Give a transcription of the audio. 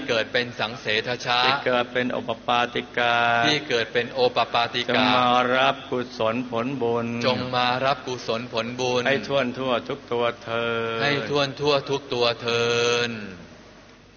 เกิดเป็นสังเสทชะที่เกิดเป็นโอปปาติกาที่เกิดเป็นโอปปาติกาจงมารับกุศลผลบุญจงมารับกุศลผลบุญให้ทั่วทุกตัวเธอให้ทั่วทุกตัวเธอ